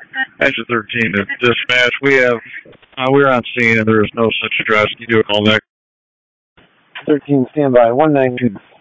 Engine 13 to dispatch. We're on scene and there is no such address. Can you do a call back? 13, standby, 192.